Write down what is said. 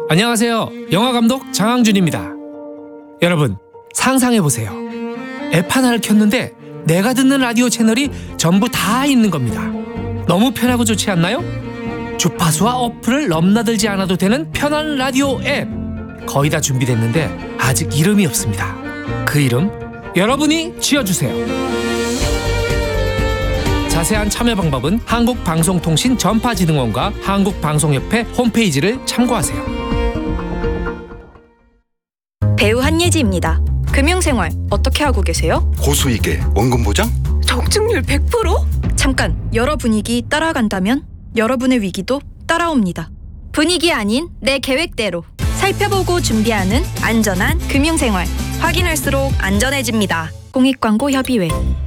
안녕하세요. 영화감독 장항준입니다. 여러분, 상상해보세요. 앱 하나를 켰는데 내가 듣는 라디오 채널이 전부 다 있는 겁니다. 너무 편하고 좋지 않나요? 주파수와 어플을 넘나들지 않아도 되는 편한 라디오 앱. 거의 다 준비됐는데 아직 이름이 없습니다. 그 이름 여러분이 지어주세요. 자세한 참여 방법은 한국방송통신전파진흥원과 한국방송협회 홈페이지를 참고하세요. 배우 한예지입니다. 금융생활 어떻게 하고 계세요? 고수익에 원금 보장? 적중률 100%? 잠깐, 여러 분위기 따라간다면 여러분의 위기도 따라옵니다. 분위기 아닌 내 계획대로 살펴보고 준비하는 안전한 금융생활. 확인할수록 안전해집니다. 공익광고협의회.